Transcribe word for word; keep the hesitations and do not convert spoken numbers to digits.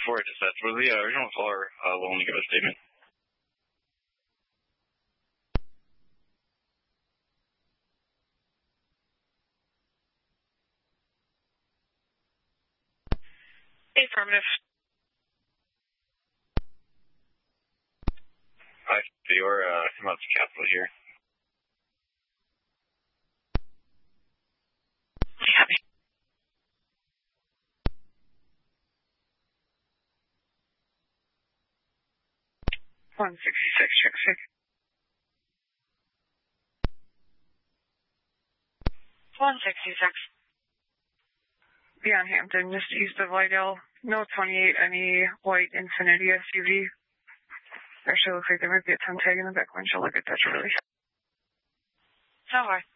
before I just asked, was the uh, original caller uh, willing to give a statement? Affirmative. Hi, you're uh, come out to Capitol here. Copy. one sixty-six, check six. one sixty-six. Beyond Hampton, just east of Lydell. No twenty-eight, any white Infiniti S U V. Actually looks like there might be a ten tag in the back windshield. Look at that, really. So high.